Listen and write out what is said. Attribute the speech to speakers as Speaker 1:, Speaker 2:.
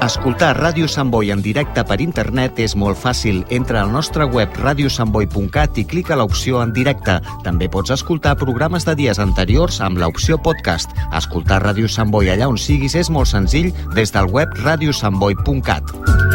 Speaker 1: Escoltar Ràdio Sant Boi en directe per internet és molt fàcil. Entra al nostre web radiosantboi.cat i clica a l'opció en directe. També pots escoltar programes de dies anteriors amb l'opció podcast. Escoltar Ràdio Sant Boi allà on siguis és molt senzill des del web radiosantboi.cat.